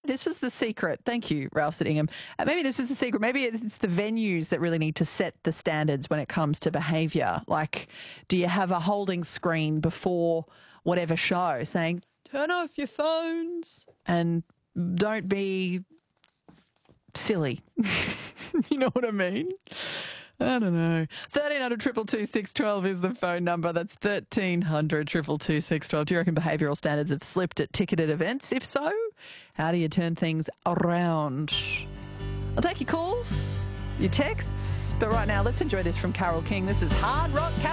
this is the secret. Thank you, Ralph Sittingham. Maybe this is the secret. Maybe it's the venues that really need to set the standards when it comes to behaviour. Like, do you have a holding screen before whatever show saying, turn off your phones and don't be silly? You know what I mean? I don't know. 1300 222 612 is the phone number. That's 1300 222 612. Do you reckon behavioural standards have slipped at ticketed events? If so, how do you turn things around? I'll take your calls, your texts, but right now let's enjoy this from Carole King. This is Hard Rock